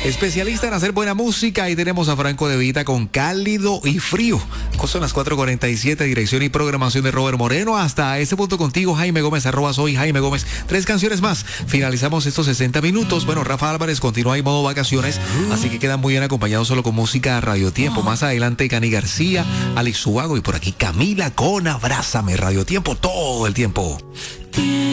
Especialista en hacer buena música. Ahí tenemos a Franco De Vita con Cálido y Frío. Son las 4:47, dirección y programación de Robert Moreno. Hasta ese punto contigo, Jaime Gómez, @soy Jaime Gómez. 3 canciones más. Finalizamos estos 60 minutos. Bueno, Rafa Álvarez continúa en modo vacaciones, así que quedan muy bien acompañados solo con música a Radio Tiempo. Más adelante, Cani García, Alex Ubago y por aquí Camila con Abrázame. Radio Tiempo todo el tiempo.